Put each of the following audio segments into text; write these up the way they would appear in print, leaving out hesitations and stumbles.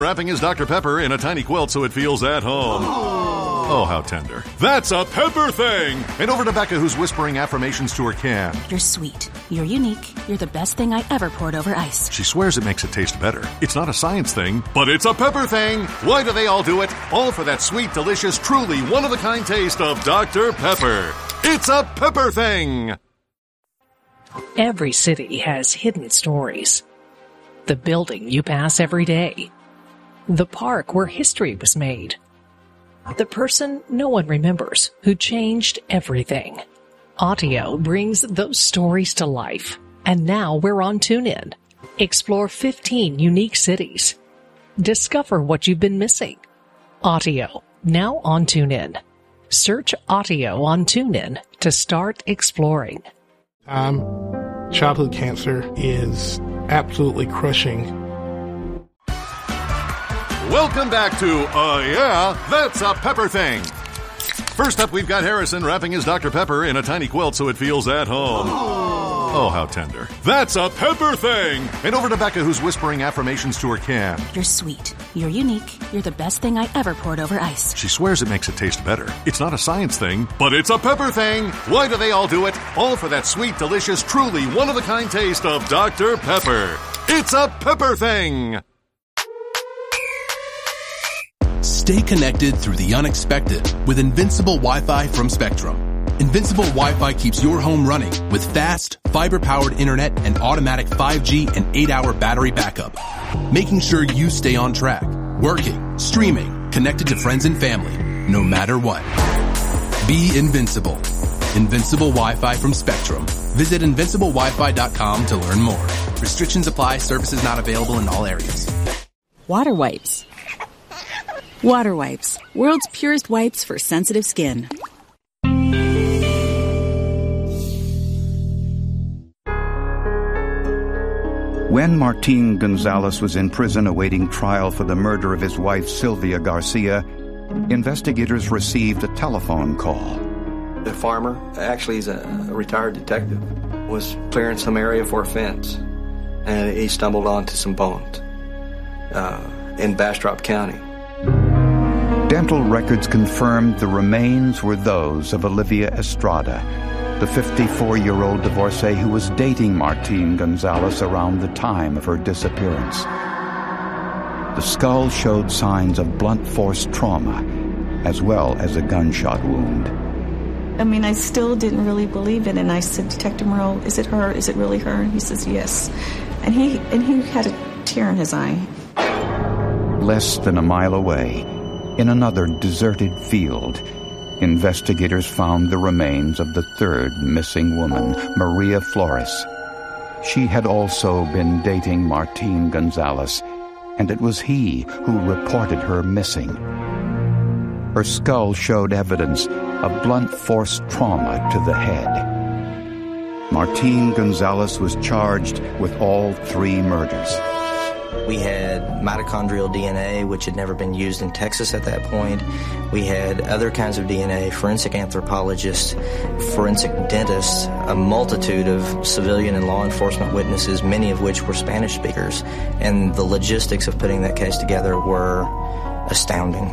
Wrapping his Dr. Pepper in a tiny quilt so it feels at home. Oh, how tender. That's a Pepper thing! And over to Becca, who's whispering affirmations to her can. You're sweet. You're unique. You're the best thing I ever poured over ice. She swears it makes it taste better. It's not a science thing, but it's a Pepper thing! Why do they all do it? All for that sweet, delicious, truly one-of-a-kind taste of Dr. Pepper. It's a Pepper thing! Every city has hidden stories. The building you pass every day. The park where history was made. The person no one remembers who changed everything. Audio brings those stories to life. And now we're on TuneIn. Explore 15 unique cities. Discover what you've been missing. Audio, now on TuneIn. Search Audio on TuneIn to start exploring. Childhood cancer is absolutely crushing. Welcome back to, yeah, that's a Pepper thing. First up, we've got Harrison wrapping his Dr. Pepper in a tiny quilt so it feels at home. Oh, how tender. That's a Pepper thing! And over to Becca, who's whispering affirmations to her can. You're sweet. You're unique. You're the best thing I ever poured over ice. She swears it makes it taste better. It's not a science thing, but it's a Pepper thing! Why do they all do it? All for that sweet, delicious, truly one-of-a-kind taste of Dr. Pepper. It's a Pepper thing! Stay connected through the unexpected with Invincible Wi-Fi from Spectrum. Invincible Wi-Fi keeps your home running with fast, fiber-powered internet and automatic 5G and 8-hour battery backup, making sure you stay on track, working, streaming, connected to friends and family, no matter what. Be invincible. Invincible Wi-Fi from Spectrum. Visit invinciblewifi.com to learn more. Restrictions apply. Services not available in all areas. Water Wipes. Water Wipes, world's purest wipes for sensitive skin. When Martin Gonzalez was in prison awaiting trial for the murder of his wife Sylvia Garcia, investigators received a telephone call. The farmer, actually he's a retired detective, was clearing some area for a fence, and he stumbled onto some bones in Bastrop County. Dental records confirmed the remains were those of Olivia Estrada, the 54-year-old divorcee who was dating Martin Gonzalez around the time of her disappearance. The skull showed signs of blunt force trauma, as well as a gunshot wound. I mean, I still didn't really believe it, and I said, Detective Merle, is it her? Is it really her? And he says, yes. And he had a tear in his eye. Less than a mile away, in another deserted field, investigators found the remains of the third missing woman, Maria Flores. She had also been dating Martin Gonzalez, and it was he who reported her missing. Her skull showed evidence of blunt force trauma to the head. Martin Gonzalez was charged with all three murders. We had mitochondrial DNA, which had never been used in Texas at that point. We had other kinds of DNA, forensic anthropologists, forensic dentists, a multitude of civilian and law enforcement witnesses, many of which were Spanish speakers. And the logistics of putting that case together were astounding.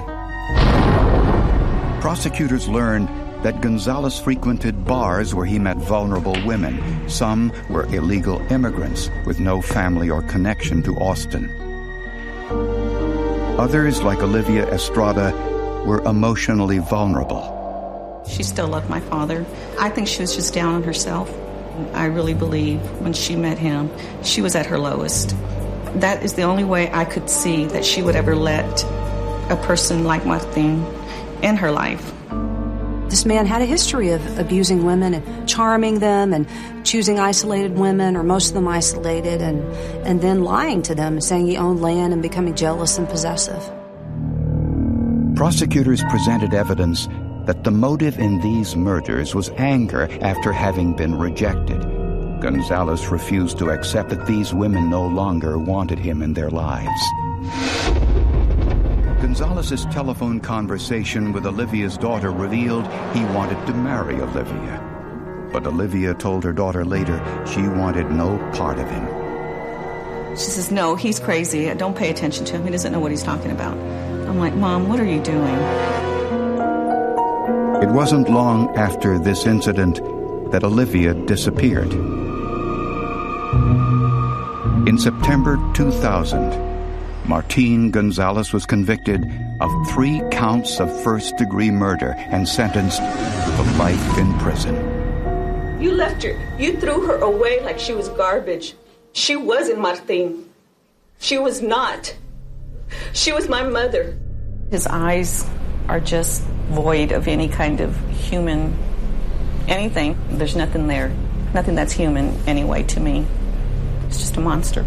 Prosecutors learned that Gonzalez frequented bars where he met vulnerable women. Some were illegal immigrants with no family or connection to Austin. Others, like Olivia Estrada, were emotionally vulnerable. She still loved my father. I think she was just down on herself. I really believe when she met him, she was at her lowest. That is the only way I could see that she would ever let a person like Martin in her life. This man had a history of abusing women and charming them and choosing isolated women, or most of them isolated, and then lying to them, saying he owned land and becoming jealous and possessive. Prosecutors presented evidence that the motive in these murders was anger after having been rejected. Gonzalez refused to accept that these women no longer wanted him in their lives. Gonzalez's telephone conversation with Olivia's daughter revealed he wanted to marry Olivia. But Olivia told her daughter later she wanted no part of him. She says, no, he's crazy. Don't pay attention to him. He doesn't know what he's talking about. I'm like, Mom, what are you doing? It wasn't long after this incident that Olivia disappeared. In September 2000, Martine Gonzalez was convicted of 3 counts of first-degree murder and sentenced to life in prison. You left her. You threw her away like she was garbage. She wasn't Martine. She was not. She was my mother. His eyes are just void of any kind of human anything. There's nothing there. Nothing that's human anyway to me. It's just a monster.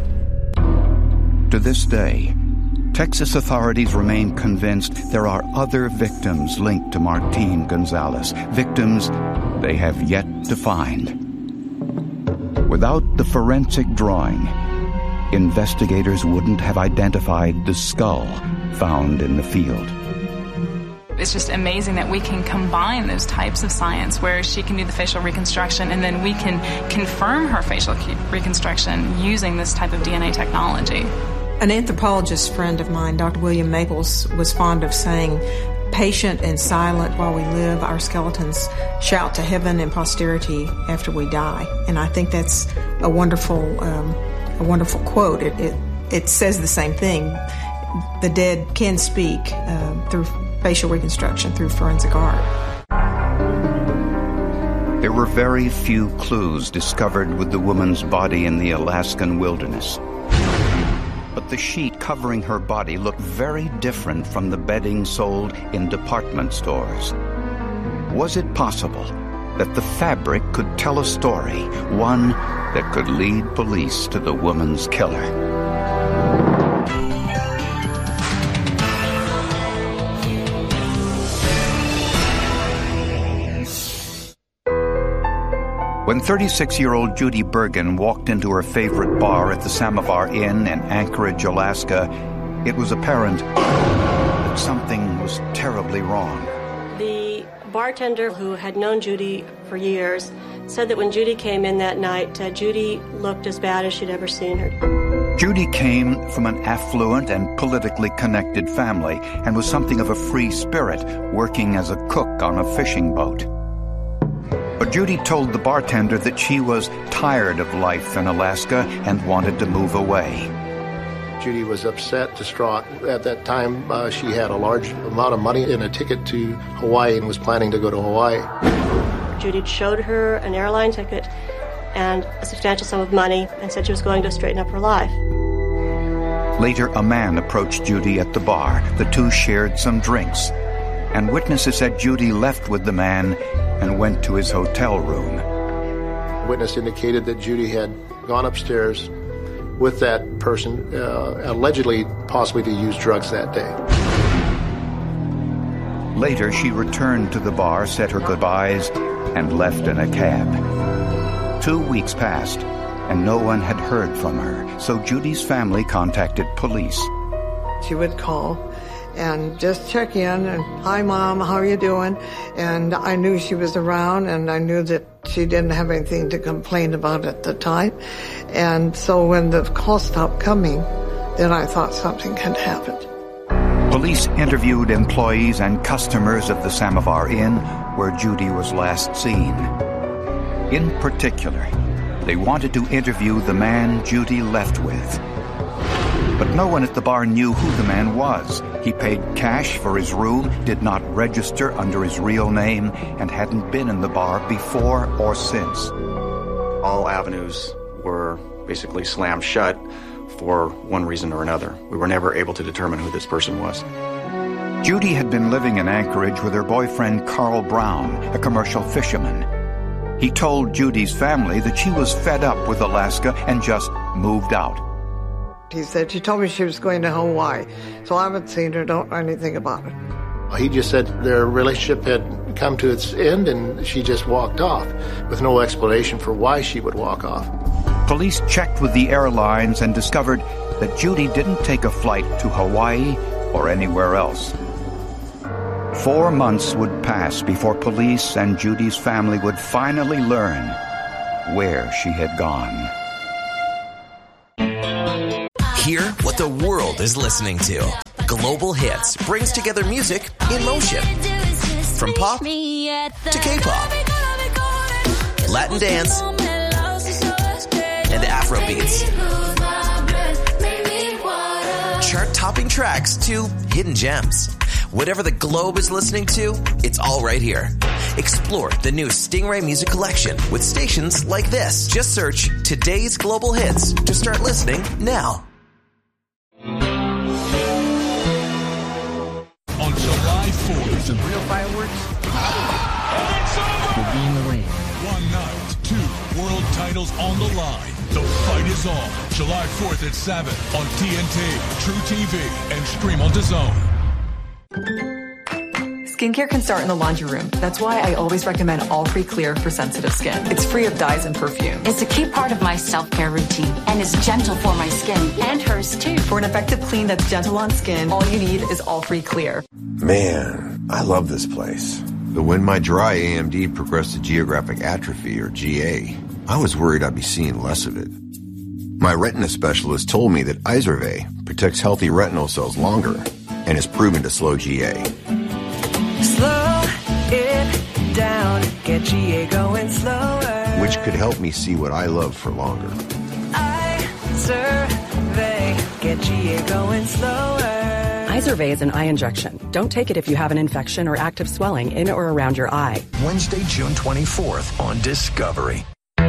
To this day, Texas authorities remain convinced there are other victims linked to Martine Gonzalez, victims they have yet to find. Without the forensic drawing, investigators wouldn't have identified the skull found in the field. It's just amazing that we can combine those types of science where she can do the facial reconstruction and then we can confirm her facial reconstruction using this type of DNA technology. An anthropologist friend of mine, Dr. William Maples, was fond of saying, patient and silent while we live, our skeletons shout to heaven and posterity after we die. And I think that's a wonderful quote. It says the same thing. The dead can speak through facial reconstruction, through forensic art. There were very few clues discovered with the woman's body in the Alaskan wilderness. But the sheet covering her body looked very different from the bedding sold in department stores. Was it possible that the fabric could tell a story, one that could lead police to the woman's killer? When 36-year-old Judy Bergen walked into her favorite bar at the Samovar Inn in Anchorage, Alaska, it was apparent that something was terribly wrong. The bartender, who had known Judy for years, said that when Judy came in that night, Judy looked as bad as she'd ever seen her. Judy came from an affluent and politically connected family and was something of a free spirit, working as a cook on a fishing boat. But Judy told the bartender that she was tired of life in Alaska and wanted to move away. Judy was upset, distraught. At that time, she had a large amount of money and a ticket to Hawaii and was planning to go to Hawaii. Judy showed her an airline ticket and a substantial sum of money and said she was going to straighten up her life. Later, a man approached Judy at the bar. The two shared some drinks, and witnesses said Judy left with the man and went to his hotel room. The witness indicated that Judy had gone upstairs with that person, allegedly possibly to use drugs that day. Later, she returned to the bar, said her goodbyes, and left in a cab. 2 weeks passed, and no one had heard from her, so Judy's family contacted police. She would call and just check in, and, hi, Mom, how are you doing? And I knew she was around, and I knew that she didn't have anything to complain about at the time. And so when the call stopped coming, then I thought something had happened. Police interviewed employees and customers of the Samovar Inn, where Judy was last seen. In particular, they wanted to interview the man Judy left with. But no one at the bar knew who the man was. He paid cash for his room, did not register under his real name, and hadn't been in the bar before or since. All avenues were basically slammed shut for one reason or another. We were never able to determine who this person was. Judy had been living in Anchorage with her boyfriend Carl Brown, a commercial fisherman. He told Judy's family that she was fed up with Alaska and just moved out. He said, she told me she was going to Hawaii, so I haven't seen her, don't know anything about it. He just said their relationship had come to its end and she just walked off, with no explanation for why she would walk off. Police checked with the airlines and discovered that Judy didn't take a flight to Hawaii or anywhere else. 4 months would pass before police and Judy's family would finally learn where she had gone. what the world is listening to. Global Hits brings together music in motion. From pop to K-pop, Latin dance, and Afrobeats. Chart-topping tracks to hidden gems. Whatever the globe is listening to, it's all right here. Explore the new Stingray Music Collection with stations like this. Just search Today's Global Hits to start listening now. On July 4th, some real fireworks. We'll be in the rain. One night, 2 world titles on the line. The fight is on. July 4th at 7 on TNT, True TV, and stream on DAZN. Skincare can start in the laundry room. That's why I always recommend All Free Clear for sensitive skin. It's free of dyes and perfumes. It's a key part of my self-care routine and is gentle for my skin and hers too. For an effective clean that's gentle on skin, all you need is All Free Clear. Man, I love this place. But when my dry AMD progressed to geographic atrophy, or GA, I was worried I'd be seeing less of it. My retina specialist told me that Izervay protects healthy retinal cells longer and is proven to slow GA. Slow it down, get GA going slower. Which could help me see what I love for longer. Izervay, get GA going slower. Izervay is an eye injection. Don't take it if you have an infection or active swelling in or around your eye. Wednesday, June 24th on Discovery.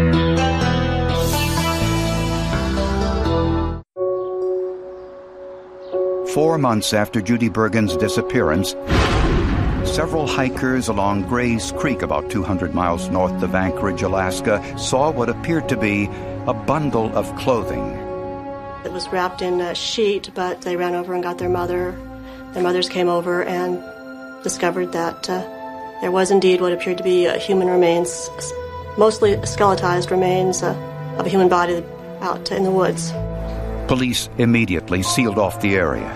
Four months after Judy Bergen's disappearance, several hikers along Gray's Creek, about 200 miles north of Anchorage, Alaska, saw what appeared to be a bundle of clothing. It was wrapped in a sheet, but they ran over and got their mother. Their mothers came over and discovered that there was indeed what appeared to be human remains, mostly skeletized remains of a human body out in the woods. Police immediately sealed off the area.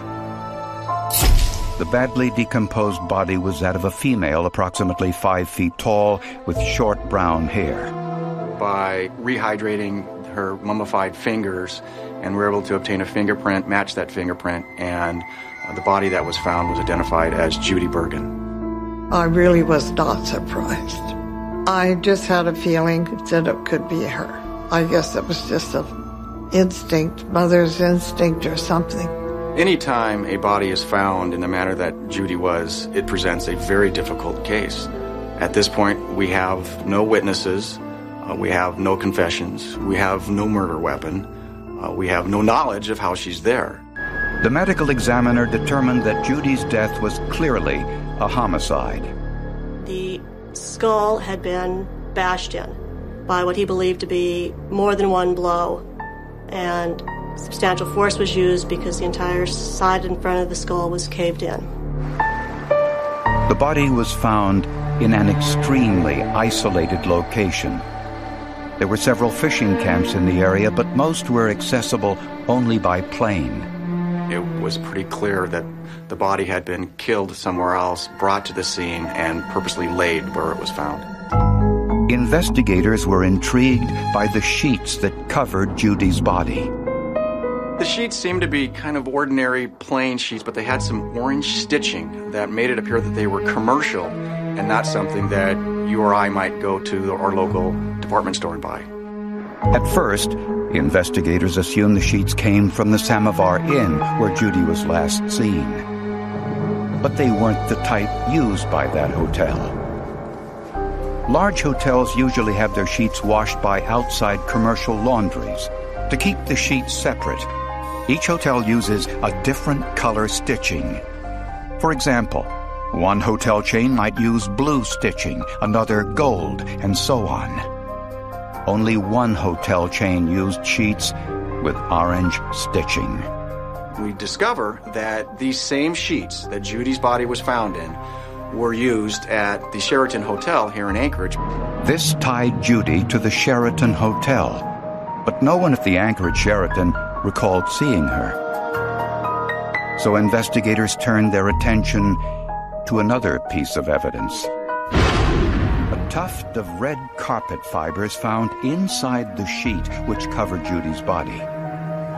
The badly decomposed body was that of a female approximately 5 feet tall with short brown hair. By rehydrating her mummified fingers, and we were able to obtain a fingerprint, match that fingerprint, and the body that was found was identified as Judy Bergen. I really was not surprised. I just had a feeling that it could be her. I guess it was just an instinct, mother's instinct or something. Anytime a body is found in the manner that Judy was, it presents a very difficult case. At this point, we have no witnesses, we have no confessions, we have no murder weapon, we have no knowledge of how she's there. The medical examiner determined that Judy's death was clearly a homicide. The skull had been bashed in by what he believed to be more than one blow, and substantial force was used because the entire side and front of the skull was caved in. The body was found in an extremely isolated location. There were several fishing camps in the area, but most were accessible only by plane. It was pretty clear that the body had been killed somewhere else, brought to the scene, and purposely laid where it was found. Investigators were intrigued by the sheets that covered Judy's body. The sheets seemed to be kind of ordinary, plain sheets, but they had some orange stitching that made it appear that they were commercial and not something that you or I might go to our local department store and buy. At first, investigators assumed the sheets came from the Samovar Inn, where Judy was last seen. But they weren't the type used by that hotel. Large hotels usually have their sheets washed by outside commercial laundries. To keep the sheets separate, each hotel uses a different color stitching. For example, one hotel chain might use blue stitching, another gold, and so on. Only one hotel chain used sheets with orange stitching. We discover that these same sheets that Judy's body was found in were used at the Sheraton Hotel here in Anchorage. This tied Judy to the Sheraton Hotel, but no one at the Anchorage Sheraton recalled seeing her. So investigators turned their attention to another piece of evidence. A tuft of red carpet fibers found inside the sheet which covered Judy's body.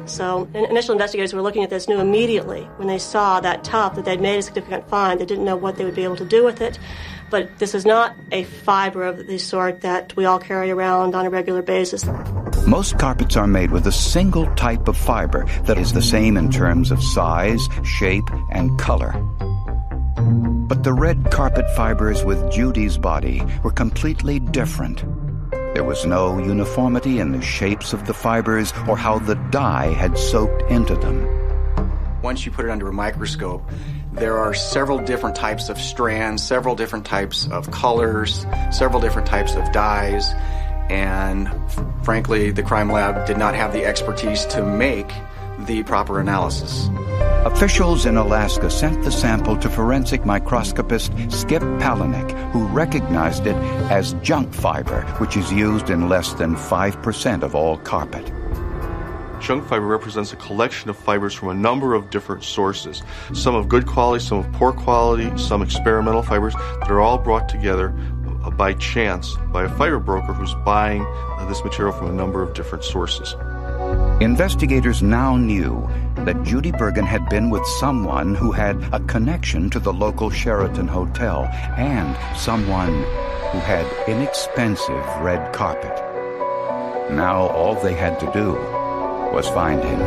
So initial investigators were looking at this, knew immediately when they saw that tuft that they'd made a significant find. They didn't know what they would be able to do with it. But this is not a fiber of the sort that we all carry around on a regular basis. Most carpets are made with a single type of fiber that is the same in terms of size, shape, and color. But the red carpet fibers with Judy's body were completely different. There was no uniformity in the shapes of the fibers or how the dye had soaked into them. Once you put it under a microscope, there are several different types of strands, several different types of colors, several different types of dyes, and frankly, the crime lab did not have the expertise to make the proper analysis. Officials in Alaska sent the sample to forensic microscopist Skip Palahniuk, who recognized it as junk fiber, which is used in less than 5% of all carpet. Junk fiber represents a collection of fibers from a number of different sources, some of good quality, some of poor quality, some experimental fibers that are all brought together by chance by a fiber broker who's buying this material from a number of different sources. Investigators now knew that Judy Bergen had been with someone who had a connection to the local Sheraton Hotel and someone who had inexpensive red carpet. Now all they had to do was find him.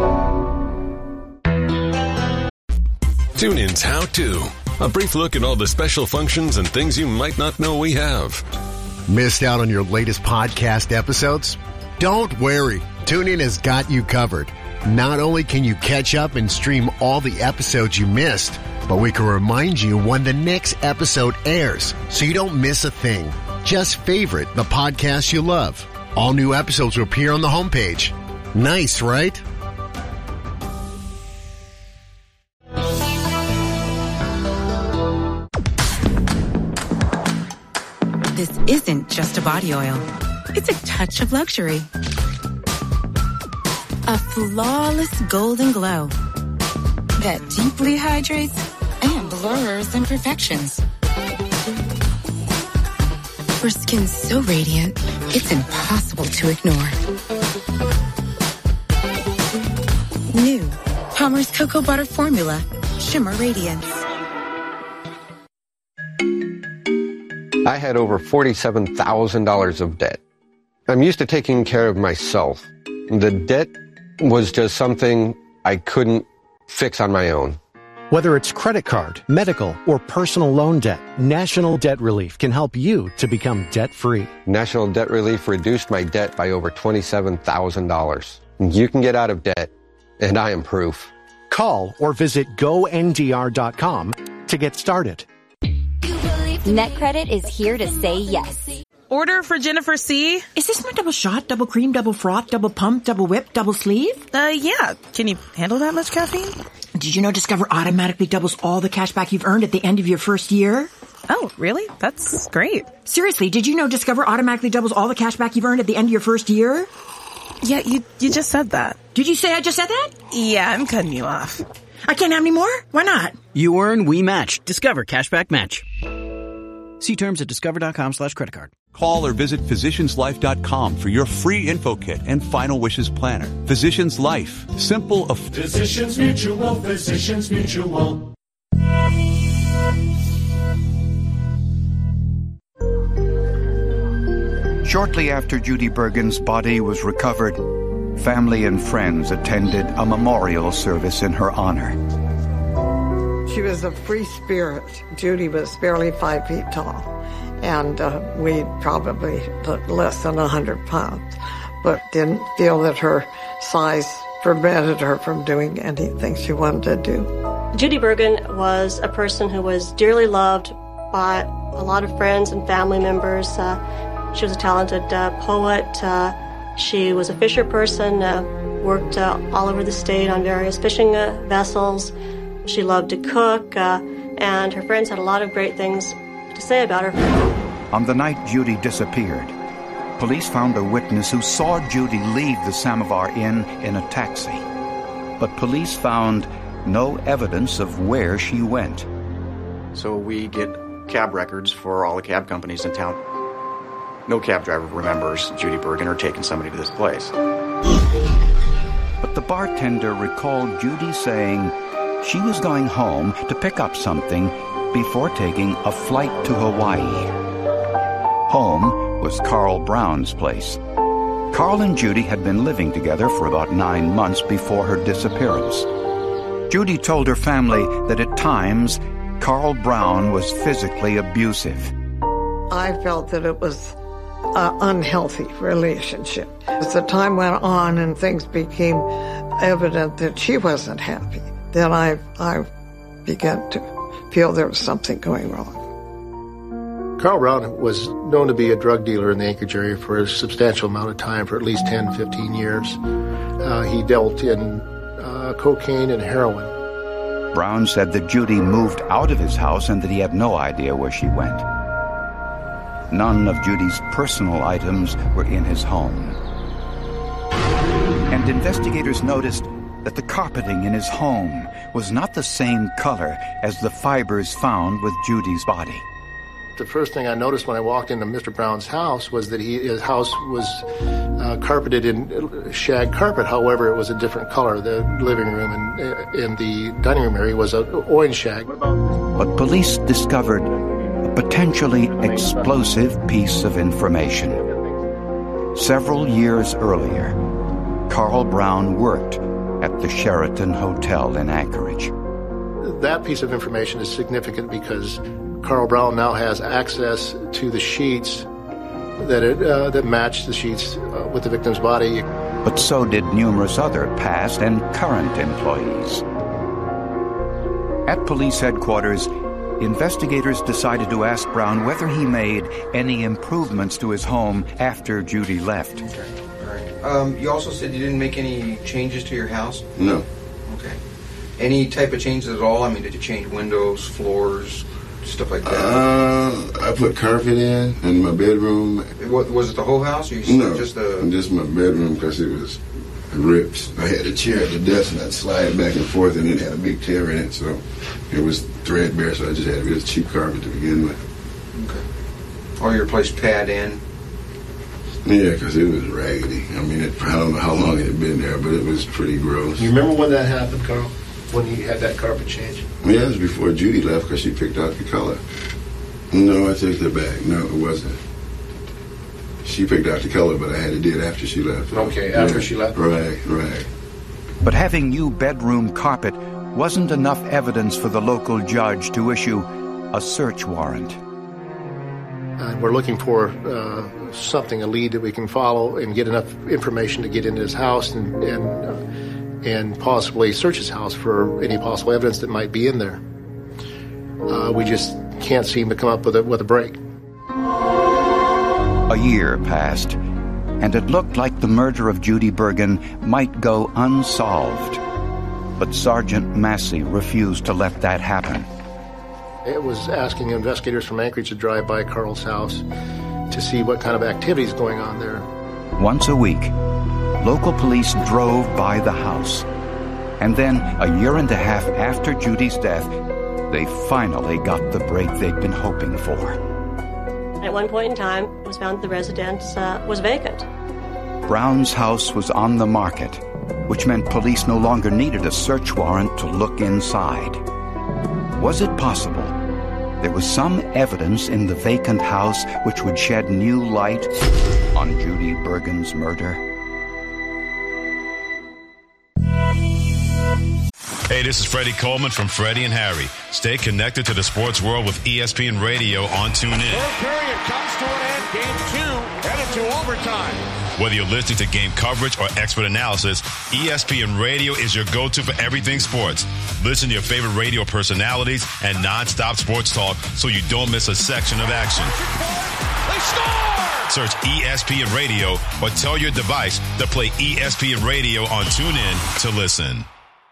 TuneIn's How To. A brief look at all the special functions and things you might not know we have. Missed out on your latest podcast episodes? Don't worry. TuneIn has got you covered. Not only can you catch up and stream all the episodes you missed, but we can remind you when the next episode airs so you don't miss a thing. Just favorite the podcast you love. All new episodes will appear on the homepage. Nice, right? This isn't just a body oil. It's a touch of luxury. A flawless golden glow that deeply hydrates and blurs imperfections. For skin so radiant, it's impossible to ignore. New Palmer's Cocoa Butter Formula. Shimmer Radiance. I had over $47,000 of debt. I'm used to taking care of myself. The debt was just something I couldn't fix on my own. Whether it's credit card, medical, or personal loan debt, National Debt Relief can help you to become debt-free. National Debt Relief reduced my debt by over $27,000. You can get out of debt, and I am proof. Call or visit GoNDR.com to get started. NetCredit is here to say yes. Order for Jennifer C. Is this my double shot, double cream, double froth, double pump, double whip, double sleeve? Yeah. Can you handle that much caffeine? Did you know Discover automatically doubles all the cash back you've earned at the end of your first year? Oh, really? That's great. Seriously, did you know Discover automatically doubles all the cash back you've earned at the end of your first year? Yeah, you just said that. Did you say I just said that? Yeah, I'm cutting you off. I can't have any more? Why not? You earn, we match. Discover Cashback Match. See terms at discover.com/creditcard. Call or visit physicianslife.com for your free info kit and final wishes planner. Physicians Life. Simple. Physicians Mutual. Physicians Mutual. Shortly after Judy Bergen's body was recovered, family and friends attended a memorial service in her honor. She was a free spirit. Judy was barely 5 feet tall, and weighed probably less than 100 pounds, but didn't feel that her size prevented her from doing anything she wanted to do. Judy Bergen was a person who was dearly loved by a lot of friends and family members. She was a talented poet. She was a fisher person, worked all over the state on various fishing vessels. She loved to cook, and her friends had a lot of great things to say about her. On the night Judy disappeared, police found a witness who saw Judy leave the Samovar Inn in a taxi. But police found no evidence of where she went. So we get cab records for all the cab companies in town. No cab driver remembers Judy Bergen or taking somebody to this place. But the bartender recalled Judy saying she was going home to pick up something before taking a flight to Hawaii. Home was Carl Brown's place. Carl and Judy had been living together for about 9 months before her disappearance. Judy told her family that at times Carl Brown was physically abusive. I felt that it was an unhealthy relationship. As the time went on and things became evident that she wasn't happy, then I began to feel there was something going wrong. Carl Brown was known to be a drug dealer in the Anchorage area for a substantial amount of time, for at least 10, 15 years. He dealt in cocaine and heroin. Brown said that Judy moved out of his house and that he had no idea where she went. None of Judy's personal items were in his home. And investigators noticed that the carpeting in his home was not the same color as the fibers found with Judy's body. The first thing I noticed when I walked into Mr. Brown's house was that his house was carpeted in shag carpet. However, it was a different color. The living room and the dining room area was an orange shag. But police discovered a potentially explosive piece of information. Several years earlier, Carl Brown worked at the Sheraton Hotel in Anchorage. That piece of information is significant because Carl Brown now has access to the sheets that match the sheets with the victim's body. But so did numerous other past and current employees. At police headquarters, investigators decided to ask Brown whether he made any improvements to his home after Judy left. Okay. All right. You also said you didn't make any changes to your house? No. Okay. Any type of changes at all? I mean, did you change windows, floors, stuff like that? I put carpet in my bedroom. Was it the whole house? Or you no, just my bedroom because it was rips. I had a chair at the desk and I'd slide it back and forth and it had a big tear in it, so it was threadbare, so I just had real cheap carpet to begin with. Okay. Or you replaced pad in? Yeah, because it was raggedy. I mean, I don't know how long it had been there, but it was pretty gross. You remember when that happened, Carl? When you had that carpet change? Yeah, it was before Judy left because she picked out the color. No, I take that back. No, it wasn't. She picked out the color, but I had to do it after she left. Okay, after she left? Right. But having new bedroom carpet wasn't enough evidence for the local judge to issue a search warrant. We're looking for a lead that we can follow and get enough information to get into his house and possibly search his house for any possible evidence that might be in there. We just can't seem to come up with a break. A year passed, and it looked like the murder of Judy Bergen might go unsolved. But Sergeant Massey refused to let that happen. It was asking investigators from Anchorage to drive by Carl's house to see what kind of activity is going on there. Once a week, local police drove by the house. And then, a year and a half after Judy's death, they finally got the break they'd been hoping for. At one point in time, it was found that the residence was vacant. Brown's house was on the market, which meant police no longer needed a search warrant to look inside. Was it possible there was some evidence in the vacant house which would shed new light on Judy Bergen's murder? Hey, this is Freddie Coleman from Freddie and Harry. Stay connected to the sports world with ESPN Radio on TuneIn. Third period comes to an end. Game 2 headed to overtime. Whether you're listening to game coverage or expert analysis, ESPN Radio is your go-to for everything sports. Listen to your favorite radio personalities and non-stop sports talk so you don't miss a section of action. They score! Search ESPN Radio or tell your device to play ESPN Radio on TuneIn to listen.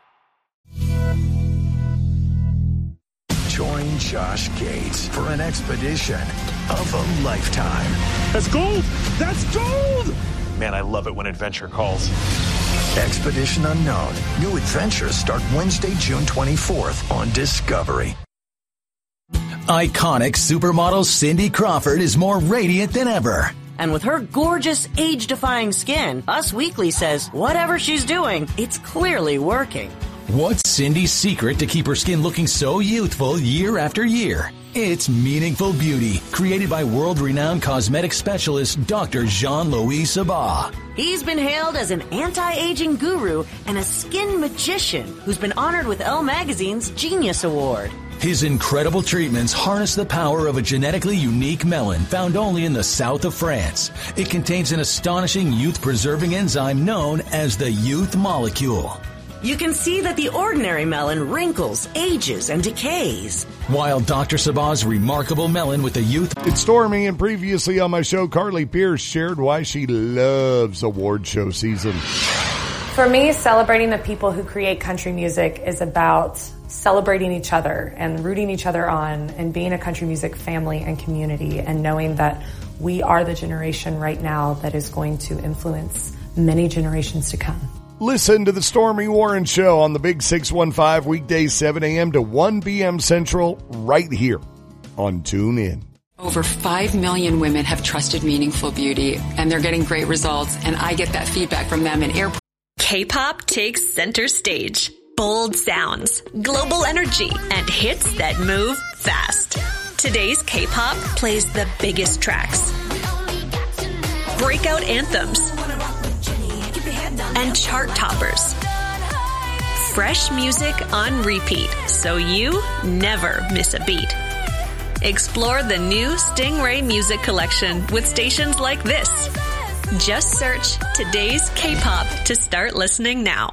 Join Josh Gates for an expedition of a lifetime. That's gold! That's gold! Man, I love it when adventure calls. Expedition Unknown. New adventures start Wednesday, June 24th on Discovery. Iconic supermodel Cindy Crawford is more radiant than ever. And with her gorgeous, age-defying skin, Us Weekly says whatever she's doing, it's clearly working. What's Cindy's secret to keep her skin looking so youthful year after year? It's Meaningful Beauty, created by world-renowned cosmetic specialist Dr. Jean-Louis Sabah. He's been hailed as an anti-aging guru and a skin magician who's been honored with Elle Magazine's Genius Award. His incredible treatments harness the power of a genetically unique melon found only in the south of France. It contains an astonishing youth-preserving enzyme known as the youth molecule. You can see that the ordinary melon wrinkles, ages, and decays. While Dr. Sabah's remarkable melon with the youth... It's Stormy, and previously on my show, Carly Pierce shared why she loves award show season. For me, celebrating the people who create country music is about celebrating each other and rooting each other on and being a country music family and community and knowing that we are the generation right now that is going to influence many generations to come. Listen to the Stormy Warren Show on the Big 615 weekdays 7 a.m. to 1 p.m. Central right here on TuneIn. Over 5 million women have trusted Meaningful Beauty, and they're getting great results, and I get that feedback from them in airports. K-pop takes center stage. Bold sounds, global energy, and hits that move fast. Today's K-pop plays the biggest tracks, breakout anthems, and chart toppers. Fresh music on repeat, so you never miss a beat. Explore the new Stingray Music Collection with stations like this. Just search Today's K-pop to start listening now.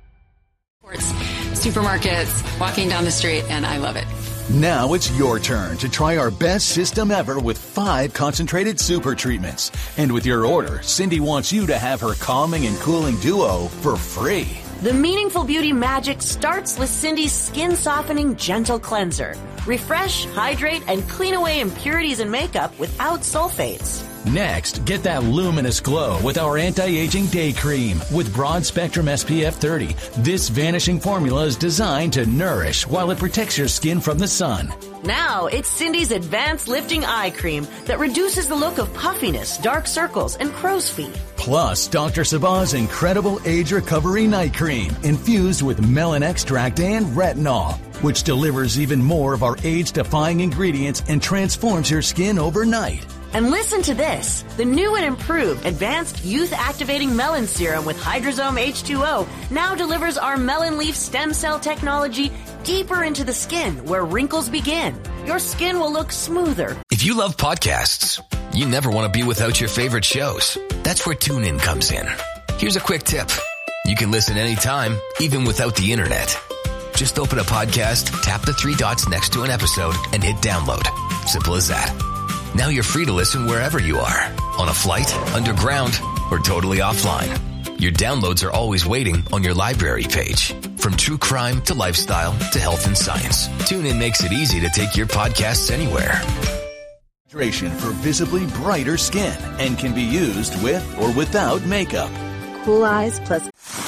Supermarkets, walking down the street, and I love it. Now it's your turn to try our best system ever with 5 concentrated super treatments. And with your order, Cindy wants you to have her calming and cooling duo for free. The Meaningful Beauty magic starts with Cindy's skin-softening gentle cleanser. Refresh, hydrate, and clean away impurities and makeup without sulfates. Next, get that luminous glow with our anti-aging day cream with broad-spectrum SPF 30. This vanishing formula is designed to nourish while it protects your skin from the sun. Now, it's Cindy's advanced lifting eye cream that reduces the look of puffiness, dark circles, and crow's feet. Plus, Dr. Sabah's incredible age recovery night cream infused with melon extract and retinol, which delivers even more of our age-defying ingredients and transforms your skin overnight. And listen to this. The new and improved Advanced Youth Activating Melon Serum with Hydrosome H2O now delivers our melon leaf stem cell technology deeper into the skin where wrinkles begin. Your skin will look smoother. If you love podcasts, you never want to be without your favorite shows. That's where TuneIn comes in. Here's a quick tip. You can listen anytime, even without the internet. Just open a podcast, tap the 3 dots next to an episode, and hit download. Simple as that. Now you're free to listen wherever you are, on a flight, underground, or totally offline. Your downloads are always waiting on your library page. From true crime to lifestyle to health and science, TuneIn makes it easy to take your podcasts anywhere. Hydration for visibly brighter skin and can be used with or without makeup. Cool Eyes Plus.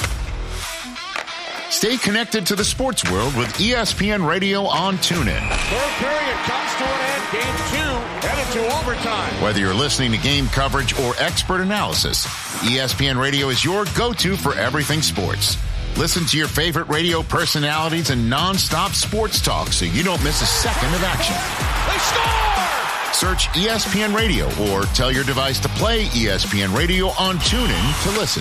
Stay connected to the sports world with ESPN Radio on TuneIn. Third period comes to an end. Game 2 headed to overtime. Whether you're listening to game coverage or expert analysis, ESPN Radio is your go-to for everything sports. Listen to your favorite radio personalities and non-stop sports talk so you don't miss a second of action. They score! Search ESPN Radio or tell your device to play ESPN Radio on TuneIn to listen.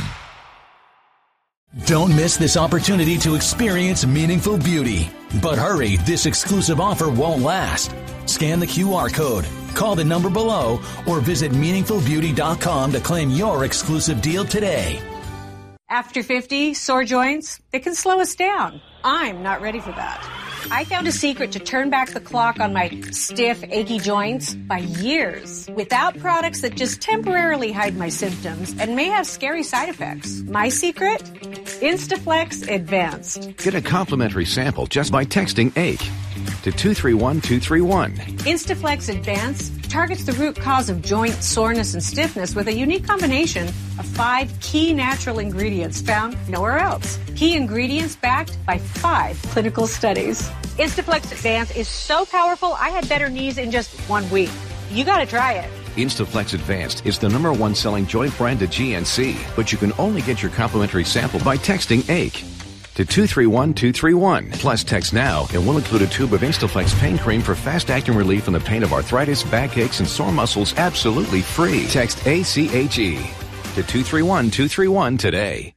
Don't miss this opportunity to experience Meaningful Beauty. But hurry, this exclusive offer won't last. Scan the QR code, call the number below, or visit meaningfulbeauty.com to claim your exclusive deal today. After 50, sore joints, they can slow us down. I'm not ready for that. I found a secret to turn back the clock on my stiff, achy joints by years without products that just temporarily hide my symptoms and may have scary side effects. My secret? Instaflex Advanced. Get a complimentary sample just by texting ACHE to 231231. Instaflex Advanced targets the root cause of joint soreness and stiffness with a unique combination of 5 key natural ingredients found nowhere else. Key ingredients backed by 5 clinical studies. Instaflex Advanced is so powerful, I had better knees in just 1 week. You gotta try it. Instaflex Advanced is the #1 selling joint brand at GNC, but you can only get your complimentary sample by texting ACHE to 231231. Plus, text NOW and we'll include a tube of Instaflex pain cream for fast-acting relief in the pain of arthritis, backaches, and sore muscles absolutely free. Text ACHE to 231231 today.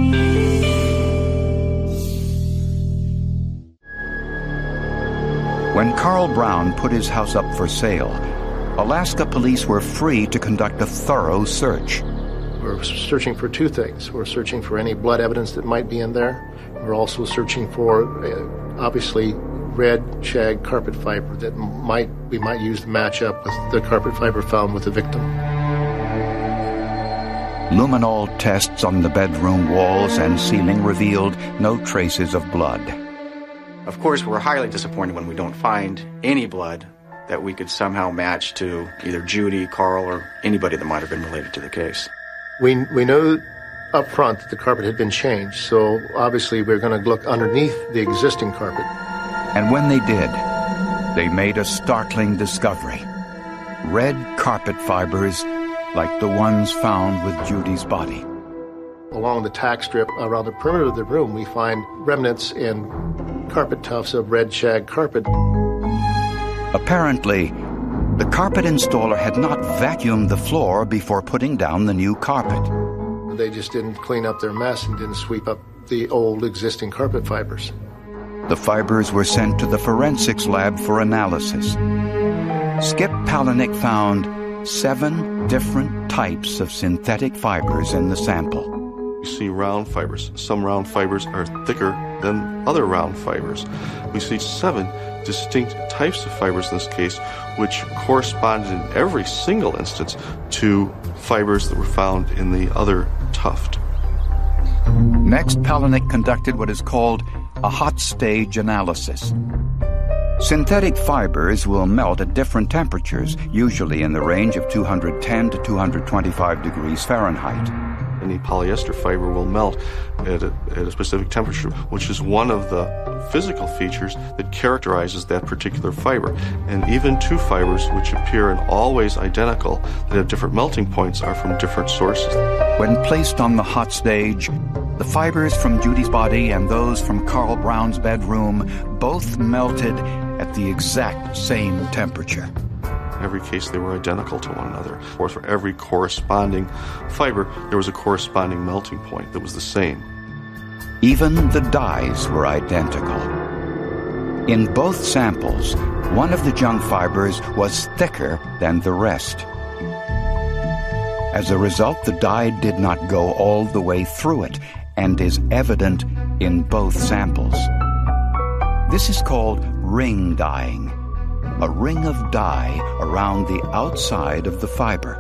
When Carl Brown put his house up for sale, Alaska police were free to conduct a thorough search. We're searching for two things. We're searching for any blood evidence that might be in there. We're also searching for, obviously, red shag carpet fiber that we might use to match up with the carpet fiber found with the victim. Luminol tests on the bedroom walls and ceiling revealed no traces of blood. Of course, we're highly disappointed when we don't find any blood that we could somehow match to either Judy, Carl, or anybody that might have been related to the case. We know up front that the carpet had been changed, so obviously we're going to look underneath the existing carpet. And when they did, they made a startling discovery. Red carpet fibers like the ones found with Judy's body. Along the tack strip around the perimeter of the room, we find remnants and carpet tufts of red shag carpet. Apparently, the carpet installer had not vacuumed the floor before putting down the new carpet. They just didn't clean up their mess and didn't sweep up the old existing carpet fibers. The fibers were sent to the forensics lab for analysis. Skip Palahniuk found 7 different types of synthetic fibers in the sample. We see round fibers. Some round fibers are thicker than other round fibers. We see 7 distinct types of fibers in this case, which corresponded in every single instance to fibers that were found in the other tuft. Next, Palahniuk conducted what is called a hot stage analysis. Synthetic fibers will melt at different temperatures, usually in the range of 210 to 225 degrees Fahrenheit. Any polyester fiber will melt at a specific temperature, which is one of the physical features that characterizes that particular fiber. And even 2 fibers, which appear in all ways identical, that have different melting points, are from different sources. When placed on the hot stage, the fibers from Judy's body and those from Carl Brown's bedroom both melted at the exact same temperature. In every case, they were identical to one another. Or for every corresponding fiber, there was a corresponding melting point that was the same. Even the dyes were identical. In both samples, one of the junk fibers was thicker than the rest. As a result, the dye did not go all the way through it and is evident in both samples. This is called ring dyeing. A ring of dye around the outside of the fiber.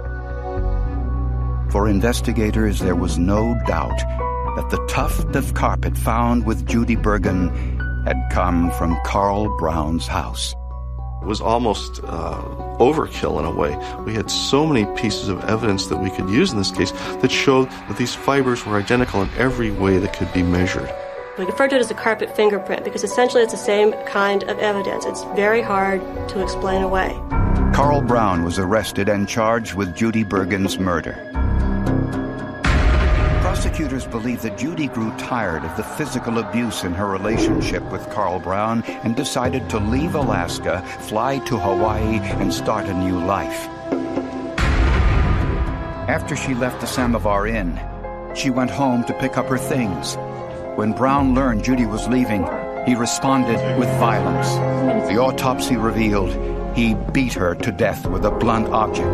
For investigators, there was no doubt that the tuft of carpet found with Judy Bergen had come from Carl Brown's house. It was almost overkill in a way. We had so many pieces of evidence that we could use in this case that showed that these fibers were identical in every way that could be measured. We refer to it as a carpet fingerprint because essentially it's the same kind of evidence. It's very hard to explain away. Carl Brown was arrested and charged with Judy Bergen's murder. Prosecutors believe that Judy grew tired of the physical abuse in her relationship with Carl Brown and decided to leave Alaska, fly to Hawaii, and start a new life. After she left the Samovar Inn, she went home to pick up her things. When Brown learned Judy was leaving, he responded with violence. The autopsy revealed he beat her to death with a blunt object.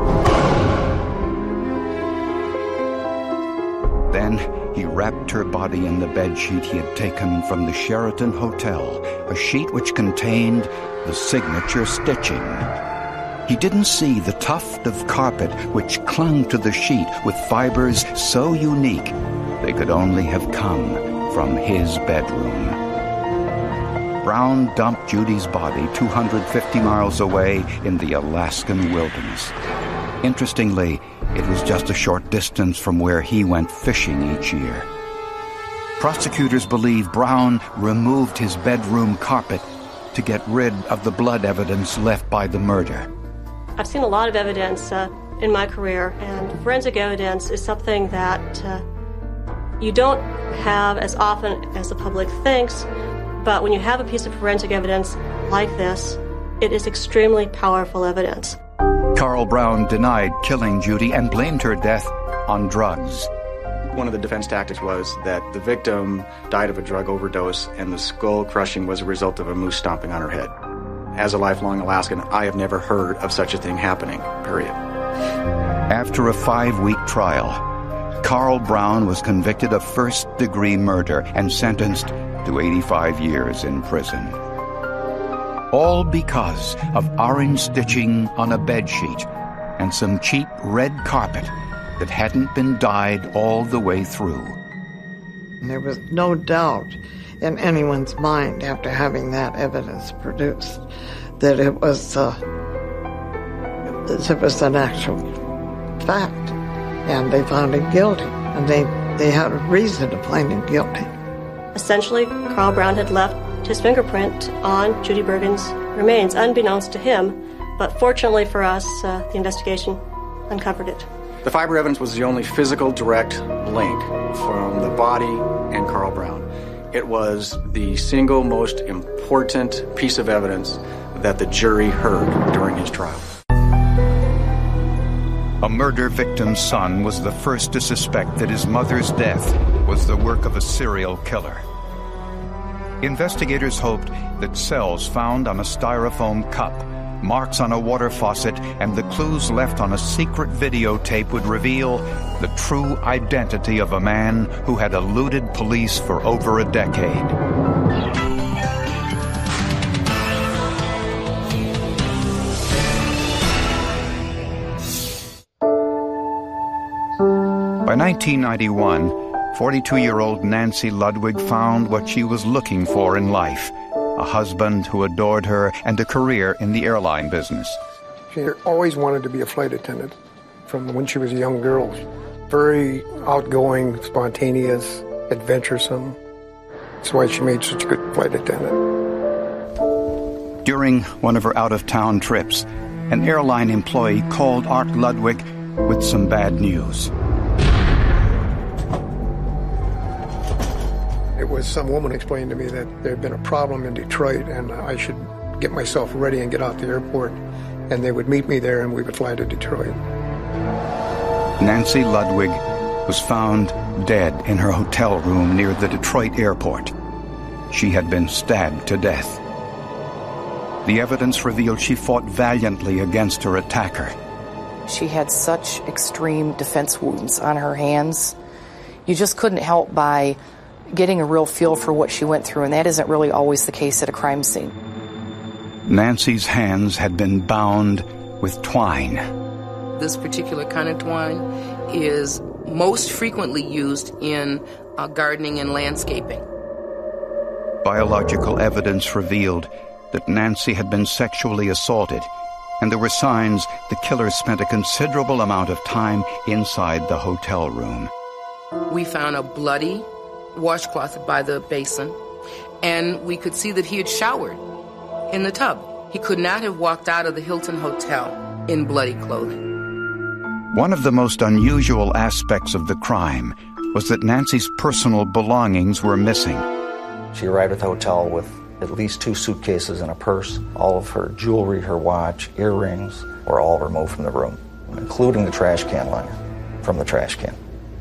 Then he wrapped her body in the bedsheet he had taken from the Sheraton Hotel, a sheet which contained the signature stitching. He didn't see the tuft of carpet which clung to the sheet with fibers so unique they could only have come from his bedroom. Brown dumped Judy's body 250 miles away in the Alaskan wilderness. Interestingly, it was just a short distance from where he went fishing each year. Prosecutors believe Brown removed his bedroom carpet to get rid of the blood evidence left by the murder. I've seen a lot of evidence in my career, and forensic evidence is something that you don't have as often as the public thinks, but when you have a piece of forensic evidence like this, it is extremely powerful evidence. Carl Brown denied killing Judy and blamed her death on drugs. One of the defense tactics was that the victim died of a drug overdose and the skull crushing was a result of a moose stomping on her head. As a lifelong Alaskan, I have never heard of such a thing happening, period. After a 5-week trial, Carl Brown was convicted of first-degree murder and sentenced to 85 years in prison. All because of orange stitching on a bedsheet and some cheap red carpet that hadn't been dyed all the way through. There was no doubt in anyone's mind after having that evidence produced that it was an actual fact, and they found him guilty, and they had a reason to find him guilty. Essentially, Carl Brown had left his fingerprint on Judy Bergen's remains, unbeknownst to him, but fortunately for us, the investigation uncovered it. The fiber evidence was the only physical direct link from the body and Carl Brown. It was the single most important piece of evidence that the jury heard during his trial. A murder victim's son was the first to suspect that his mother's death was the work of a serial killer. Investigators hoped that cells found on a styrofoam cup, marks on a water faucet, and the clues left on a secret videotape would reveal the true identity of a man who had eluded police for over a decade. By 1991, 42-year-old Nancy Ludwig found what she was looking for in life: a husband who adored her and a career in the airline business. She always wanted to be a flight attendant from when she was a young girl. Very outgoing, spontaneous, adventuresome. That's why she made such a good flight attendant. During one of her out-of-town trips, an airline employee called Art Ludwig with some bad news. It was some woman explained to me that there had been a problem in Detroit and I should get myself ready and get out the airport, and they would meet me there and we would fly to Detroit. Nancy Ludwig was found dead in her hotel room near the Detroit airport. She had been stabbed to death. The evidence revealed she fought valiantly against her attacker. She had such extreme defense wounds on her hands. You just couldn't help by getting a real feel for what she went through, and that isn't really always the case at a crime scene. Nancy's hands had been bound with twine. This particular kind of twine is most frequently used in gardening and landscaping. Biological evidence revealed that Nancy had been sexually assaulted, and there were signs the killer spent a considerable amount of time inside the hotel room. We found a bloody washcloth by the basin, and we could see that he had showered in the tub. He could not have walked out of the Hilton Hotel in bloody clothing. One of the most unusual aspects of the crime was that Nancy's personal belongings were missing. She arrived at the hotel with at least 2 suitcases and a purse. All of her jewelry, her watch, earrings were all removed from the room, including the trash can liner from the trash can.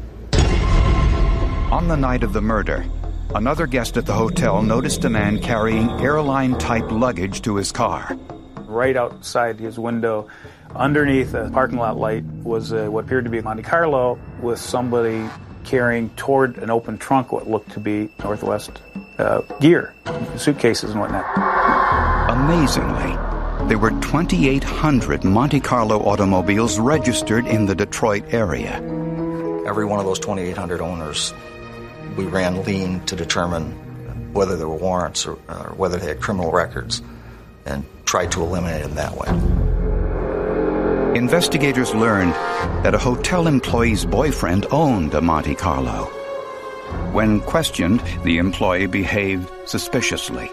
On the night of the murder, another guest at the hotel noticed a man carrying airline-type luggage to his car. Right outside his window, underneath a parking lot light, was what appeared to be Monte Carlo with somebody carrying toward an open trunk what looked to be Northwest gear, suitcases and whatnot. Amazingly, there were 2,800 Monte Carlo automobiles registered in the Detroit area. Every one of those 2,800 owners, we ran lean to determine whether there were warrants or whether they had criminal records, and tried to eliminate them that way. Investigators learned that a hotel employee's boyfriend owned a Monte Carlo. When questioned, the employee behaved suspiciously.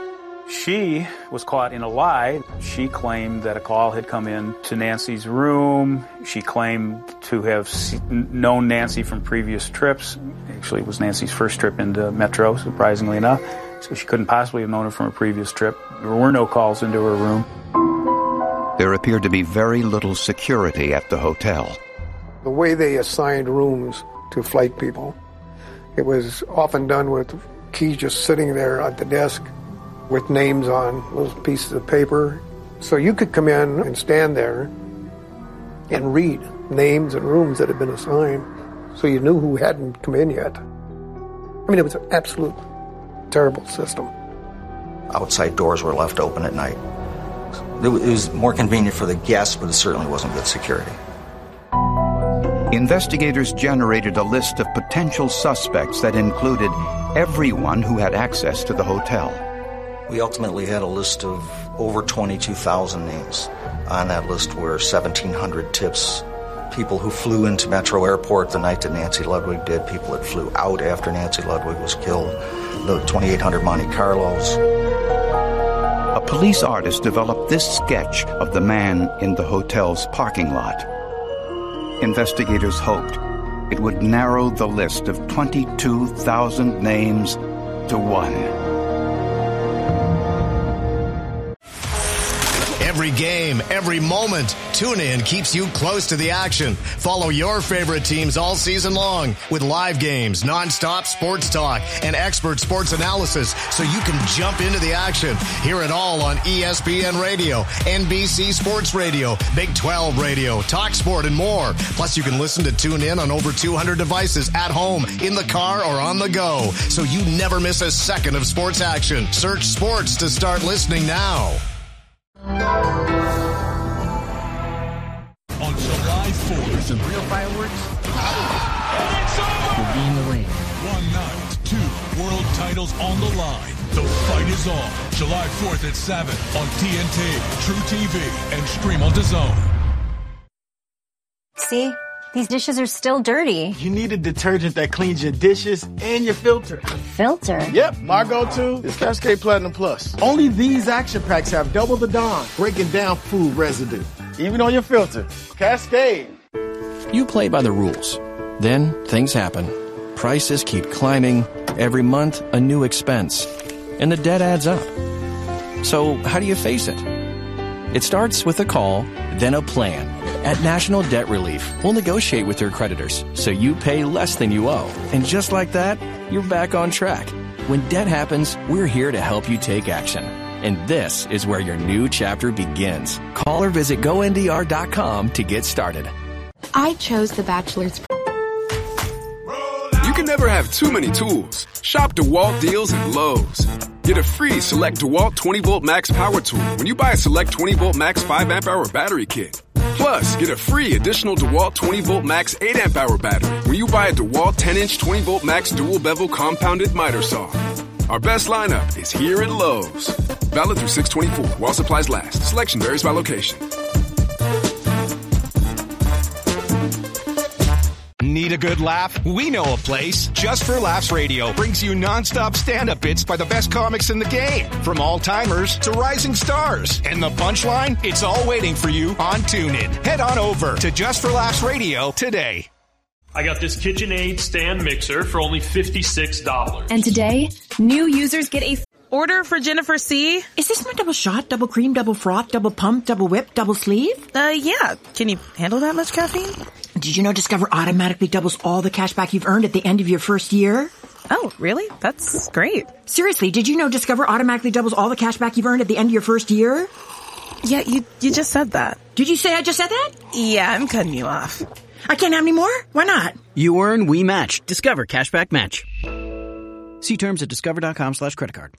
She was caught in a lie. She claimed that a call had come in to Nancy's room. She claimed to have known Nancy from previous trips. Actually, it was Nancy's first trip into Metro, surprisingly enough. So she couldn't possibly have known her from a previous trip. There were no calls into her room. There appeared to be very little security at the hotel. The way they assigned rooms to flight people, it was often done with keys just sitting there at the desk with names on little pieces of paper. So you could come in and stand there and read names and rooms that had been assigned, so you knew who hadn't come in yet. I mean, it was an absolute terrible system. Outside doors were left open at night. It was more convenient for the guests, but it certainly wasn't good security. Investigators generated a list of potential suspects that included everyone who had access to the hotel. We ultimately had a list of over 22,000 names. On that list were 1,700 tips. People who flew into Metro Airport the night that Nancy Ludwig did, people that flew out after Nancy Ludwig was killed, the 2,800 Monte Carlos. A police artist developed this sketch of the man in the hotel's parking lot. Investigators hoped it would narrow the list of 22,000 names to one. Every game, every moment, TuneIn keeps you close to the action. Follow your favorite teams all season long with live games, nonstop sports talk, and expert sports analysis so you can jump into the action. Hear it all on ESPN Radio, NBC Sports Radio, Big 12 Radio, TalkSport, and more. Plus, you can listen to TuneIn on over 200 devices at home, in the car, or on the go, so you never miss a second of sports action. Search sports to start listening now. On July 4th, some real fireworks. And it's over! We'll be in the ring. One night, 2 world titles on the line. The fight is on. July 4th at 7 on TNT, True TV, and stream on DAZN. See? These dishes are still dirty. You need a detergent that cleans your dishes and your filter. Filter? Yep, my go-to is Cascade Platinum Plus. Only these action packs have double the Dawn, breaking down food residue, even on your filter. Cascade. You play by the rules. Then things happen. Prices keep climbing. Every month, a new expense. And the debt adds up. So how do you face it? It starts with a call, then a plan. At National Debt Relief, we'll negotiate with your creditors so you pay less than you owe. And just like that, you're back on track. When debt happens, we're here to help you take action. And this is where your new chapter begins. Call or visit GoNDR.com to get started. I chose The Bachelor's. You can never have too many tools. Shop DeWalt deals at Lowe's. Get a free Select DeWalt 20-volt max power tool when you buy a Select 20-volt max 5-amp-hour battery kit. Plus, get a free additional DeWalt 20-volt max 8-amp-hour battery when you buy a DeWalt 10-inch 20-volt max dual-bevel compounded miter saw. Our best lineup is here at Lowe's. Valid through 6/24 while supplies last. Selection varies by location. Need a good laugh? We know a place. Just for Laughs Radio brings you nonstop stand-up bits by the best comics in the game. From all-timers to rising stars. And the punchline? It's all waiting for you on TuneIn. Head on over to Just for Laughs Radio today. I got this KitchenAid stand mixer for only $56. And today, new users get a... Order for Jennifer C. Is this my double shot, double cream, double froth, double pump, double whip, double sleeve? Yeah. Can you handle that much caffeine? Did you know Discover automatically doubles all the cash back you've earned at the end of your first year? Oh, really? That's great. Seriously, did you know Discover automatically doubles all the cash back you've earned at the end of your first year? Yeah, you just said that. Did you say I just said that? Yeah, I'm cutting you off. I can't have any more? Why not? You earn, we match. Discover Cashback Match. See terms at discover.com/creditcard.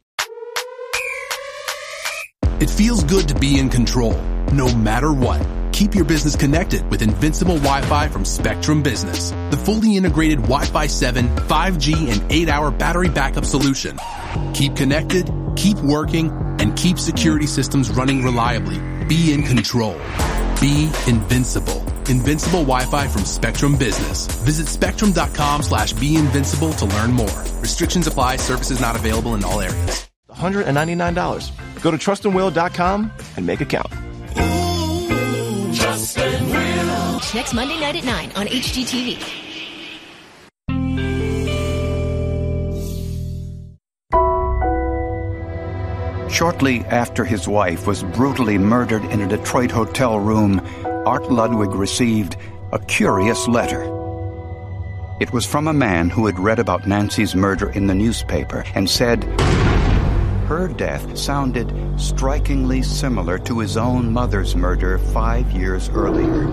It feels good to be in control, no matter what. Keep your business connected with Invincible Wi-Fi from Spectrum Business, the fully integrated Wi-Fi 7, 5G, and 8-hour battery backup solution. Keep connected, keep working, and keep security systems running reliably. Be in control. Be invincible. Invincible Wi-Fi from Spectrum Business. Visit spectrum.com/beinvincible to learn more. Restrictions apply. Services not available in all areas. $599. Go to trustandwill.com and make it count. Trust and Will. Next Monday night at 9 on HGTV. Shortly after his wife was brutally murdered in a Detroit hotel room, Art Ludwig received a curious letter. It was from a man who had read about Nancy's murder in the newspaper and said her death sounded strikingly similar to his own mother's murder 5 years earlier.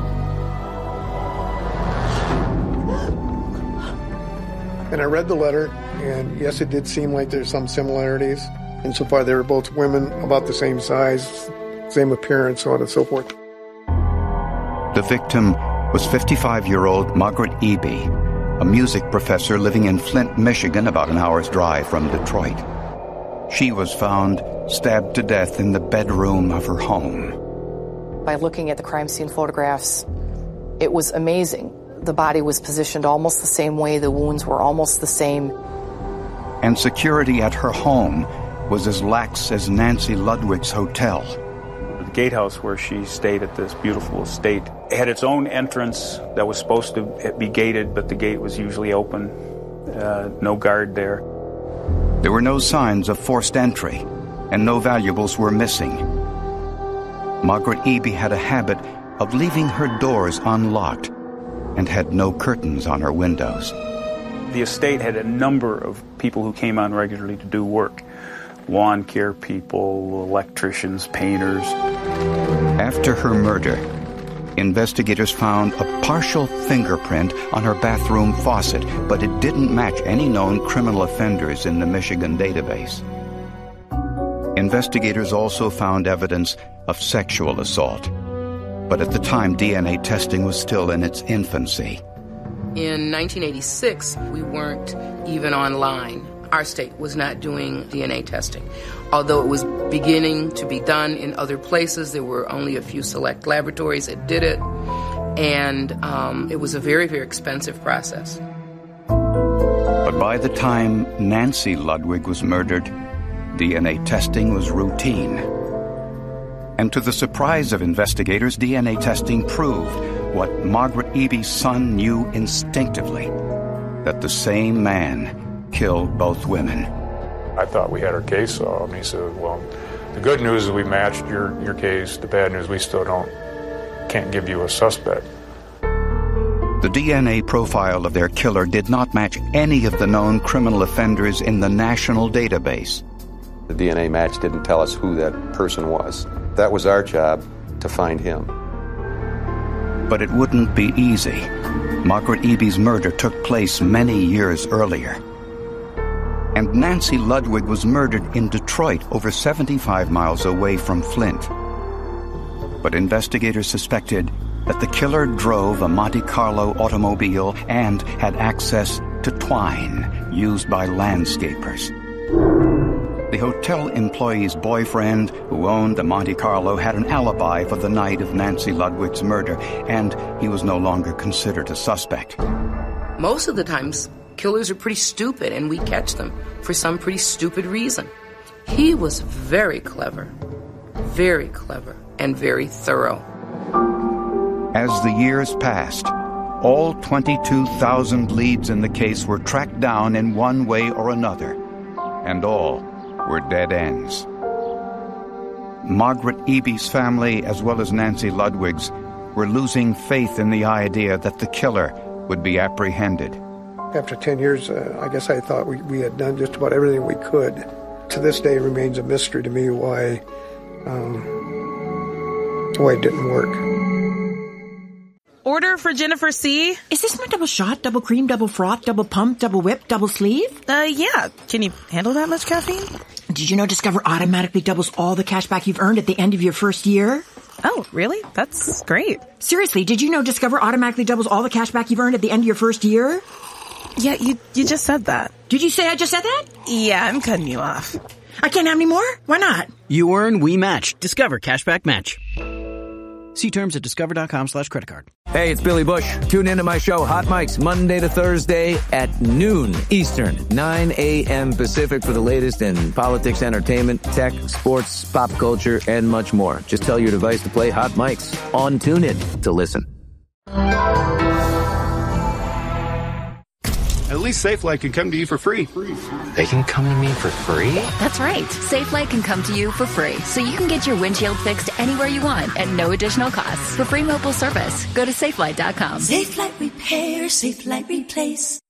And I read the letter, and yes, it did seem like there's some similarities. Insofar they were both women about the same size, same appearance, so on and so forth. The victim was 55-year-old Margaret Eby, a music professor living in Flint, Michigan, about an hour's drive from Detroit. She was found stabbed to death in the bedroom of her home. By looking at the crime scene photographs, it was amazing. The body was positioned almost the same way, the wounds were almost the same. And security at her home was as lax as Nancy Ludwig's hotel. The gatehouse where she stayed at this beautiful estate had its own entrance that was supposed to be gated, but the gate was usually open. No guard there. There were no signs of forced entry, and no valuables were missing. Margaret Eby had a habit of leaving her doors unlocked and had no curtains on her windows. The estate had a number of people who came on regularly to do work. Lawn care people, electricians, painters. After her murder, investigators found a partial fingerprint on her bathroom faucet, but it didn't match any known criminal offenders in the Michigan database. Investigators also found evidence of sexual assault, but at the time DNA testing was still in its infancy. In 1986, we weren't even online. Our state was not doing DNA testing. Although it was beginning to be done in other places, there were only a few select laboratories that did it, and it was a very, very expensive process. But by the time Nancy Ludwig was murdered, DNA testing was routine. And to the surprise of investigators, DNA testing proved what Margaret Eby's son knew instinctively, that the same man killed both women. I thought we had our case solved. And he said, well, the good news is we matched your case. The bad news, we still can't give you a suspect. The DNA profile of their killer did not match any of the known criminal offenders in the national database. The DNA match didn't tell us who that person was. That was our job, to find him. But it wouldn't be easy. Margaret Eby's murder took place many years earlier. And Nancy Ludwig was murdered in Detroit, over 75 miles away from Flint. But investigators suspected that the killer drove a Monte Carlo automobile and had access to twine used by landscapers. The hotel employee's boyfriend, who owned the Monte Carlo, had an alibi for the night of Nancy Ludwig's murder, and he was no longer considered a suspect. Most of the times, killers are pretty stupid, and we catch them for some pretty stupid reason. He was very clever, and very thorough. As the years passed, all 22,000 leads in the case were tracked down in one way or another, and all were dead ends. Margaret Eby's family, as well as Nancy Ludwig's, were losing faith in the idea that the killer would be apprehended. After 10 years, I guess I thought we had done just about everything we could. To this day, it remains a mystery to me why it didn't work. Order for Jennifer C. Is this my double shot, double cream, double froth, double pump, double whip, double sleeve? Yeah. Can you handle that much caffeine? Did you know Discover automatically doubles all the cash back you've earned at the end of your first year? Oh, really? That's great. Seriously, did you know Discover automatically doubles all the cash back you've earned at the end of your first year? Yeah, you just said that. Did you say I just said that? Yeah, I'm cutting you off. I can't have any more? Why not? You earn, we match. Discover Cashback Match. See terms at discover.com/creditcard. Hey, it's Billy Bush. Tune into my show, Hot Mics, Monday to Thursday at noon Eastern, 9 a.m. Pacific for the latest in politics, entertainment, tech, sports, pop culture, and much more. Just tell your device to play Hot Mics on TuneIn to listen. At least SafeLight can come to you for free. They can come to me for free? That's right. SafeLight can come to you for free, so you can get your windshield fixed anywhere you want at no additional cost. For free mobile service, go to safelight.com. SafeLight Repair, SafeLight Replace.